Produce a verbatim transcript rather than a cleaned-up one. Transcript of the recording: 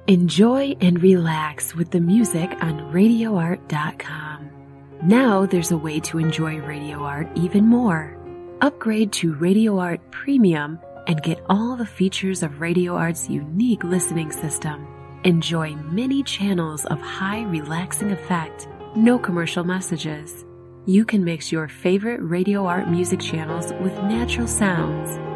Enjoy and relax with the music on radio art dot com. Now there's a way to enjoy Radio Art even more. Upgrade to Radio Art Premium and get all the features of Radio Art's unique listening system. Enjoy many channels of high relaxing effect, no commercial messages. You can mix your favorite Radio Art music channels with natural sounds.